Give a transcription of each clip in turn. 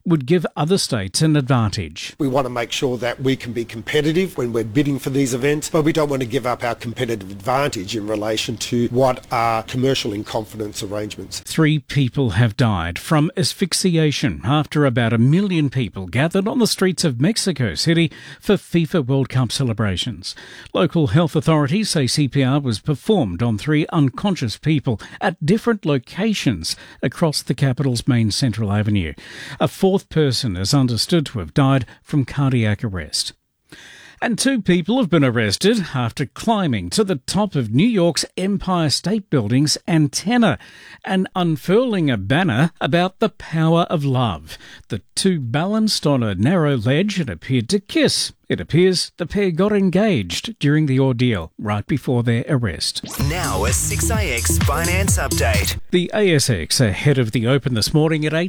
would give other states an advantage. We want to make sure that we can be competitive when we're bidding for these events, but we don't want to give up our competitive advantage in relation to what are commercial in confidence arrangements. 3 people have died from asphyxiation after about 1 million people gathered on the streets of Mexico City for FIFA World Cup celebrations. Local health authorities say CPR was performed on 3 unconscious people at different locations across the capital's main Central Avenue. A 4th person is understood to have died from cardiac arrest. And 2 people have been arrested after climbing to the top of New York's Empire State Building's antenna and unfurling a banner about the power of love. The 2 balanced on a narrow ledge and appeared to kiss. It appears the pair got engaged during the ordeal right before their arrest. Now a 6AX finance update. The ASX ahead of the open this morning at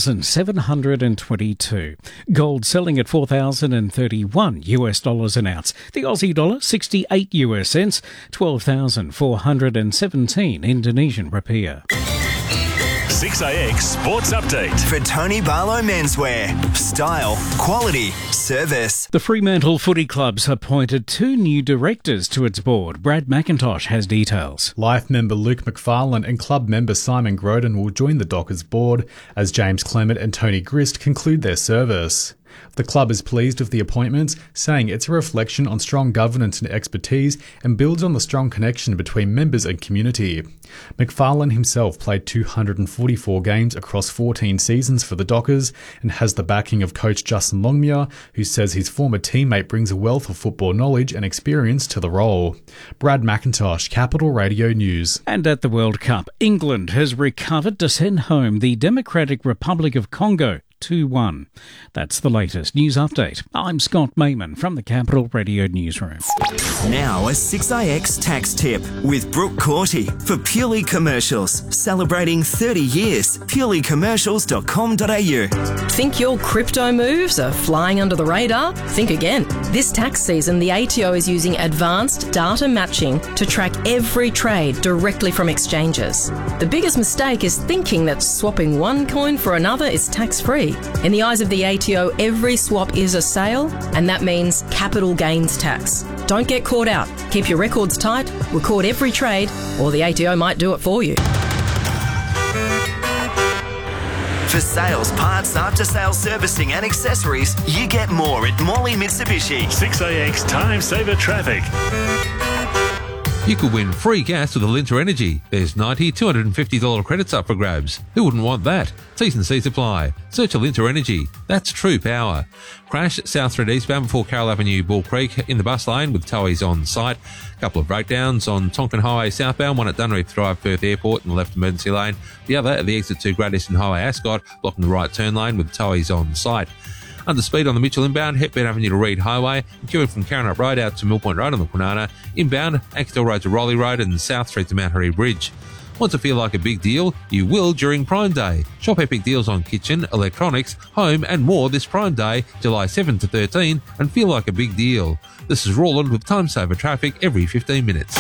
8,722. Gold selling at $4,031 an ounce. The Aussie dollar 68 US cents, 12,417 Indonesian rupiah. 6AX Sports Update. For Tony Barlow Menswear. Style, quality, service. The Fremantle Footy Club's appointed 2 new directors to its board. Brad McIntosh has details. Life member Luke McFarlane and club member Simon Groden will join the Dockers board as James Clement and Tony Grist conclude their service. The club is pleased with the appointments, saying it's a reflection on strong governance and expertise and builds on the strong connection between members and community. McFarlane himself played 244 games across 14 seasons for the Dockers and has the backing of coach Justin Longmuir, who says his former teammate brings a wealth of football knowledge and experience to the role. Brad McIntosh, Capital Radio News. And at the World Cup, England has recovered to send home the Democratic Republic of Congo 2-1. That's the latest news update. I'm Scott Mayman from the Capital Radio Newsroom. Now a 6AX tax tip with Brooke Corty for Purely Commercials. Celebrating 30 years. purelycommercials.com.au. Think your crypto moves are flying under the radar? Think again. This tax season, the ATO is using advanced data matching to track every trade directly from exchanges. The biggest mistake is thinking that swapping one coin for another is tax-free. In the eyes of the ATO, every swap is a sale, and that means capital gains tax. Don't get caught out. Keep your records tight, record every trade, or the ATO might do it for you. For sales, parts, after-sales servicing and accessories, you get more at Morley Mitsubishi. 6AX Time Saver Traffic. You could win free gas with Alinta Energy. There's $90, $250 credits up for grabs. Who wouldn't want that? T's and C's apply. Search Alinta Energy. That's true power. Crash South Street eastbound before Carroll Avenue, Bull Creek in the bus lane with towies on site. A couple of breakdowns on Tonkin Highway southbound, one at Dunreef Drive, Perth Airport in the left emergency lane. The other at the exit to Great Eastern Highway, Ascot, blocking the right turn lane with towies on site. Under speed on the Mitchell inbound, Hepburn Avenue to Reed Highway, and queuing from Karrinyup Road out to Mill Point Road on the Kwinana, inbound, Axtell Road to Raleigh Road and South Street to Mount Harry Bridge. Want to feel like a big deal? You will during Prime Day. Shop epic deals on kitchen, electronics, home and more this Prime Day, July 7 to 13, and feel like a big deal. This is Roland with Time Saver Traffic every 15 minutes.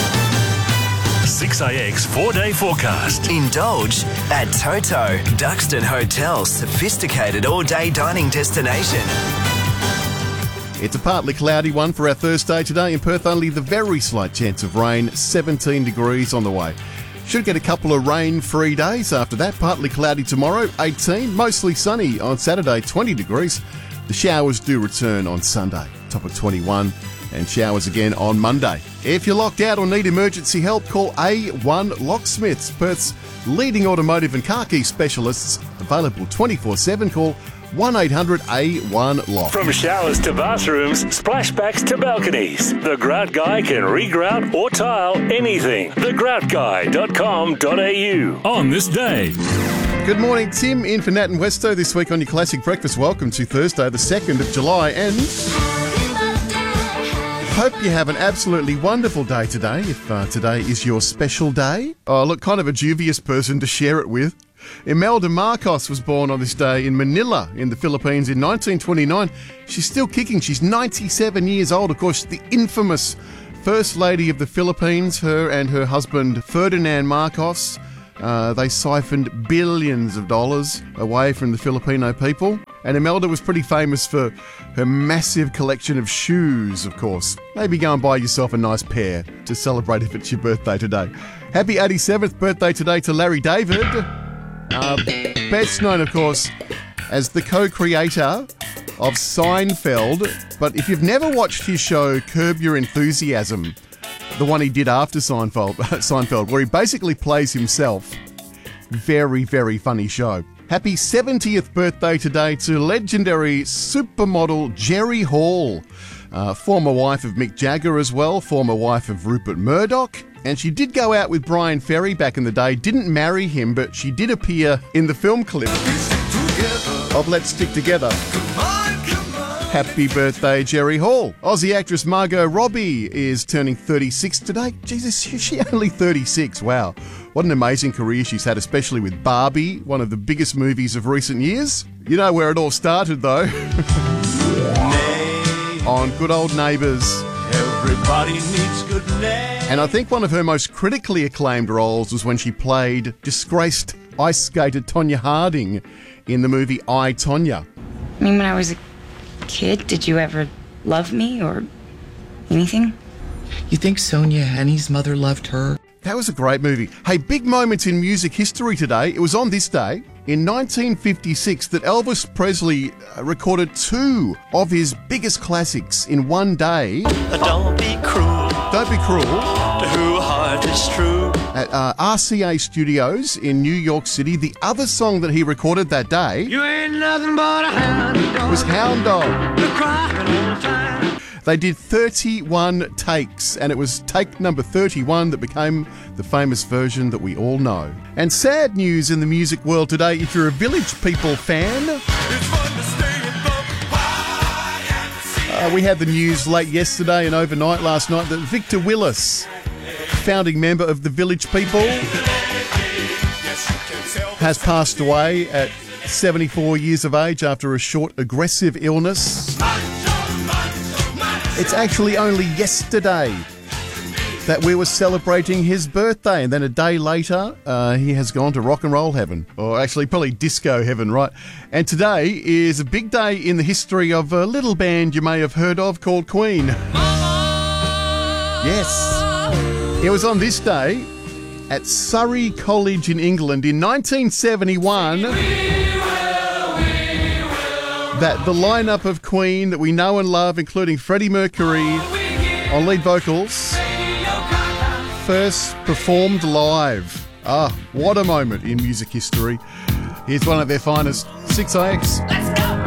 6AX 4-day forecast. Indulge at Toto, Duxton Hotel's sophisticated all-day dining destination. It's a partly cloudy one for our Thursday today in Perth. Only the very slight chance of rain, 17 degrees on the way. Should get a couple of rain-free days after that. Partly cloudy tomorrow, 18. Mostly sunny on Saturday, 20 degrees. The showers do return on Sunday, top of 21. And showers again on Monday. If you're locked out or need emergency help, call A1 Locksmiths, Perth's leading automotive and car key specialists. Available 24/7. Call 1-800-A1-LOCK. From showers to bathrooms, splashbacks to balconies, the Grout Guy can regrout or tile anything. thegroutguy.com.au. On this day. Good morning, Tim, in for Nat and Westo this week on your Classic Breakfast. Welcome to Thursday, the 2nd of July, and hope you have an absolutely wonderful day today, if today is your special day. Oh, look, kind of a dubious person to share it with. Imelda Marcos was born on this day in Manila in the Philippines in 1929. She's still kicking. She's 97 years old. Of course, the infamous First Lady of the Philippines, her and her husband Ferdinand Marcos. They siphoned billions of dollars away from the Filipino people. And Imelda was pretty famous for her massive collection of shoes, of course. Maybe go and buy yourself a nice pair to celebrate if it's your birthday today. Happy 87th birthday today to Larry David. Best known, of course, as the co-creator of Seinfeld. But if you've never watched his show Curb Your Enthusiasm, the one he did after Seinfeld, where he basically plays himself, very, very funny show. Happy 70th birthday today to legendary supermodel Jerry Hall, former wife of Mick Jagger as well, former wife of Rupert Murdoch. And she did go out with Brian Ferry back in the day, didn't marry him, but she did appear in the film clip of Let's Stick Together. Happy birthday, Jerry Hall. Aussie actress Margot Robbie is turning 36 today. Jesus, is she only 36? Wow. What an amazing career she's had, especially with Barbie, one of the biggest movies of recent years. You know where it all started, though. On Good Old Neighbours. Everybody needs good neighbours. And I think one of her most critically acclaimed roles was when she played disgraced ice skater Tonya Harding in the movie I, Tonya. I mean, when I was a kid, did you ever love me or anything? You think Sonia Henny's mother loved her? That was a great movie. Hey, big moments in music history today. It was on this day, in 1956, that Elvis Presley recorded 2 of his biggest classics in one day. Don't be cruel. Don't be cruel. To who heart is true. At RCA Studios in New York City. The other song that he recorded that day You ain't nothing but a hound dog. was Hound Dog. You're crying all the time. They did 31 takes, and it was take number 31 that became the famous version that we all know. And sad news in the music world today, if you're a Village People fan. It's fun to stay in the We had the news late yesterday and overnight last night that Victor Willis, founding member of the Village People, has passed away at 74 years of age after a short aggressive illness. It's actually only yesterday that we were celebrating his birthday, and then a day later he has gone to rock and roll heaven, or actually probably disco heaven, right? And today is a big day in the history of a little band you may have heard of called Queen. Yes, it was on this day at Surrey College in England in 1971 that the lineup of Queen that we know and love, including Freddie Mercury on lead vocals, first performed live. Ah, what a moment in music history. Here's one of their finest, 6IX.